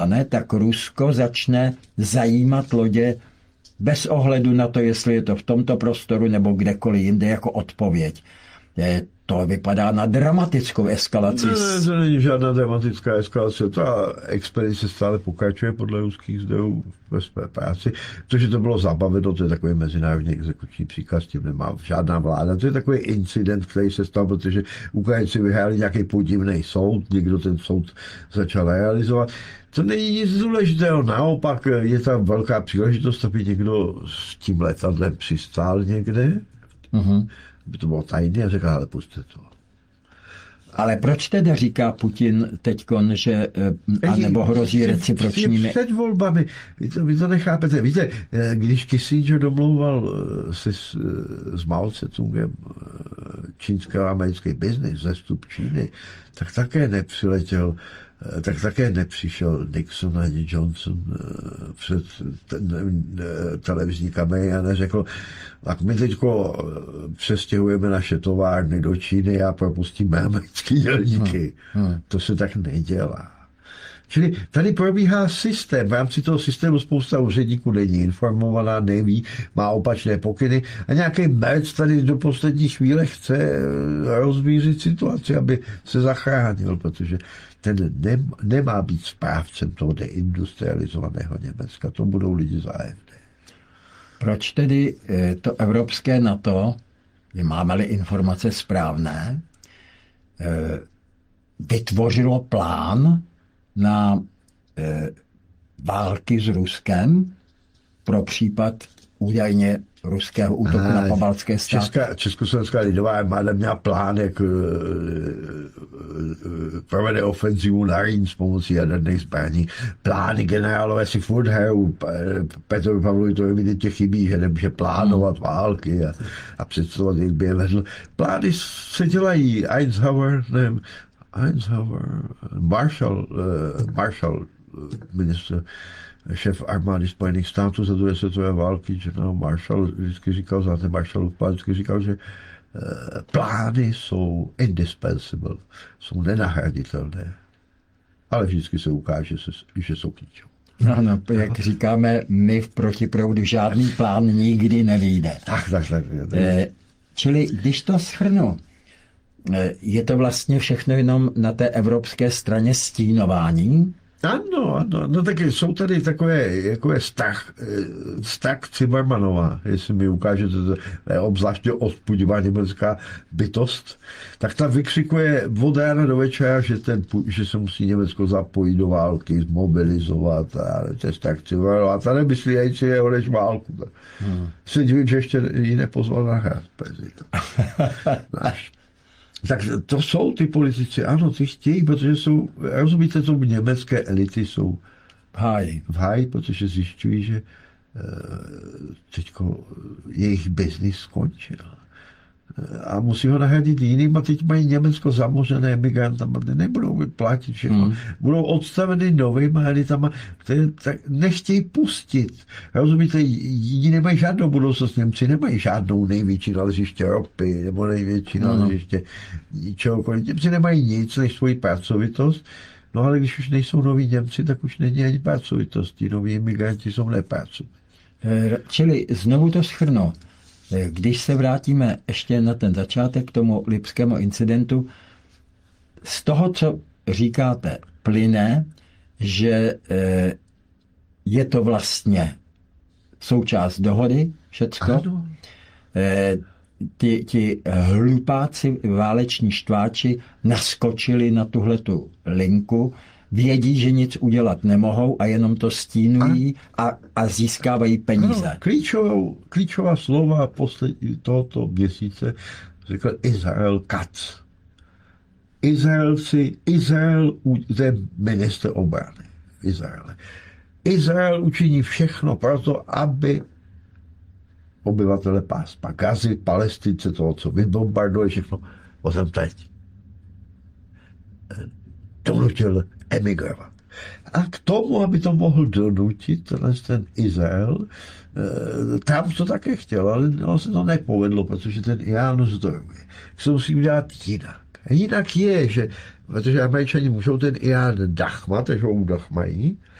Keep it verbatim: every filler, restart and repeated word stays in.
a ne, tak Rusko začne zajímat lodě bez ohledu na to, jestli je to v tomto prostoru nebo kdekoliv jinde jako odpověď. To vypadá na dramatickou eskalaci. Ne, ne, to není žádná dramatická eskalace. Ta expedice stále pokračuje podle ruských zdrojů ve své práci. To, že to bylo zabaveno, to je takový mezinárodní exekuční příkaz, tím nemá žádná vláda. To je takový incident, který se stal, protože Ukrajinci vyhráli nějaký podivný soud, někdo ten soud začal realizovat. To není nic důležitého, naopak je tam velká příležitost, aby někdo s tím letadlem přistál někde. Mm-hmm. By to bylo tajné a řekl, ale pusťte to. Ale proč tedy říká Putin teďkon, že anebo hrozí recipročními... Před volbami, vy to, vy to nechápete. Víte, když Kissinger domlouval se s, s Mao Tse-tungem čínsko-americký biznis, zestup Číny, tak také nepřiletěl tak také nepřišel Nixon ani Johnson před televizní kamery a neřekl, tak my teďko přestěhujeme naše továrny do Číny a propustíme americké dělníky. Hmm. Hmm. To se tak nedělá. Čili tady probíhá systém. V rámci toho systému spousta úředníků není informovaná, neví, má opačné pokyny a nějaký merc tady do poslední chvíle chce rozvířit situaci, aby se zachránil, protože ten nemá být správcem toho deindustrializovaného Německa. To budou lidi za A F D. Proč tedy to evropské NATO, máme-li informace správné, vytvořilo plán na války s Ruskem pro případ údajně ruského útoku Aha, na pobaltské státy? Česká, Československá lidová armáda měla plán, jak provede ofenzivu na Rýn s pomocí jaderných zbraní. Plány generálové si furt hrajou. Petrovi Pavlovi to evidentně chybí, že nemůže plánovat hmm. války a, a představovat, jak by je vedl. Plány se dělají. Eisenhower, nevím, Eisenhower, Marshall, uh, Marshall ministr, šéf armády Spojených států za druhé světové války, že no, Marshall vždycky říkal, znáte Marshallův plán, vždycky říkal, že uh, plány jsou indispensable, jsou nenahraditelné, ale vždycky se ukáže, že jsou klíčové. No, no, jak říkáme, my v protiproudu žádný plán nikdy nevyjde. Tak, tak, tak. Eh, čili, když to shrnu, je to vlastně všechno jenom na té evropské straně stínování? Ano, ano, no tak jsou tady takové, jako je strach, strach Zimmermanova, jestli mi ukážete, to je obzvláště odpudivá německá bytost, tak ta vykřikuje od rána do večera, že, ten, že se musí Německo zapojit do války, zmobilizovat a to je strach Zimmermanova. A ta nemyslí, že je než válku. Hmm. Se divím, že ještě ji nepozval na hrad prezident. Náš. Tak to jsou ty politici, ano, ty chtějí, protože jsou, rozumíte tomu, německé elity jsou v háji, v háji, protože zjišťují, že uh, teďko jejich biznis skončil. A musí ho nahradit jiným a teď mají Německo zamořené emigrantama, nebudou vyplatit všechno. Hmm. Budou odstaveny novými elitama, které tak nechtějí pustit. Rozumíte, jiní nemají žádnou budoucnost, Němci nemají žádnou největší naležiště ropy nebo největší hmm. naležiště čehokoliv. Němci nemají nic než svoji pracovitost, no ale když už nejsou noví Němci, tak už není ani pracovitost. Ti noví emigranti jsou nepracují. Čili znovu to shrnu. Když se vrátíme ještě na ten začátek k tomu lipskému incidentu, z toho, co říkáte, plyne, že je to vlastně součást dohody, všecko. Ti, ti hlupáci, váleční štváči naskočili na tuhletu linku, vědí, že nic udělat nemohou a jenom to stínují a, a získávají peníze. Ano, klíčovou, klíčová slova poslední tohoto měsíce řekl Izrael Katz. Izraelci, Izrael, to je ministr obrany Izraele. Izrael učiní všechno pro to, aby obyvatele pásma Gazy, Palestince, toho, co vybombarduje, všechno potom teď donutil emigrovat. A k tomu, aby to mohl donutit ten Izrael, tam to také chtěl, ale no, se to nepovedlo, protože ten Irán zdrojuje. Se musí udělat jinak. A jinak je, že protože Američani můžou ten Irán dachmat, takže ho udachmají,